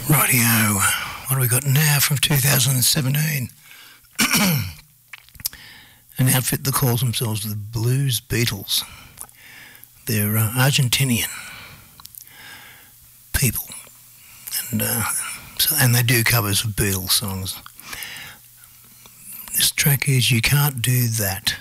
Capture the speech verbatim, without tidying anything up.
Rightio, what do we got now from two thousand seventeen? An outfit that calls themselves the Blues Beatles. They're uh, Argentinian people, and uh, so, and they do covers of Beatles songs. This track is You Can't Do That.